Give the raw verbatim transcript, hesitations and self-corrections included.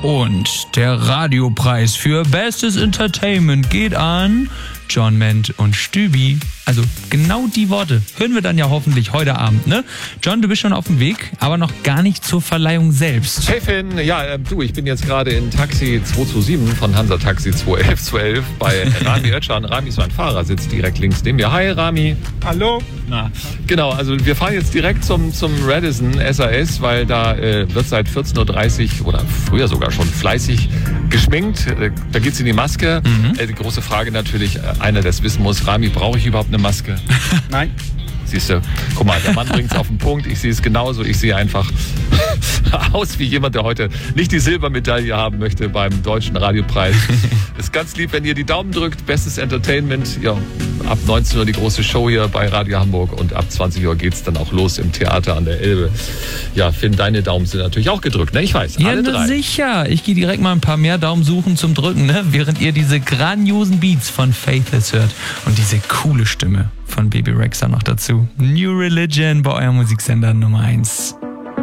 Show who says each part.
Speaker 1: Und der Radiopreis für Bestes Entertainment geht an John Ment und Stübi. Also genau die Worte hören wir dann ja hoffentlich heute Abend, ne? John, du bist schon auf dem Weg, aber noch gar nicht zur Verleihung selbst.
Speaker 2: Hey Finn, ja, äh, du, ich bin jetzt gerade in Taxi zwei zwei sieben von Hansa Taxi zwei elf zwei elf bei Rami Özcan. Rami ist mein Fahrer, sitzt direkt links neben mir. Hi Rami.
Speaker 3: Hallo.
Speaker 2: Na. Genau, also wir fahren jetzt direkt zum, zum Radisson S A S, weil da äh, wird seit vierzehn Uhr dreißig oder früher sogar schon fleißig geschminkt. Äh, da geht's in die Maske. Mhm. Äh, die große Frage natürlich, äh, einer, der es wissen muss, Rami, brauche ich überhaupt eine Maske?
Speaker 3: Nein.
Speaker 2: Siehst du, guck mal, der Mann bringt es auf den Punkt. Ich sehe es genauso. Ich sehe einfach aus wie jemand, der heute nicht die Silbermedaille haben möchte beim Deutschen Radiopreis. Ist ganz lieb, wenn ihr die Daumen drückt. Bestes Entertainment. Ja, ab neunzehn Uhr die große Show hier bei Radio Hamburg und ab zwanzig Uhr geht's dann auch los im Theater an der Elbe. Ja, Finn, deine Daumen sind natürlich auch gedrückt, ne? Ich weiß, alle
Speaker 1: ja,
Speaker 2: drei.
Speaker 1: Sicher. Ich gehe direkt mal ein paar mehr Daumen suchen zum Drücken, ne? Während ihr diese grandiosen Beats von Faithless hört und diese coole Stimme von Bebe Rexha noch dazu. New Religion bei eurem Musiksender Nummer eins.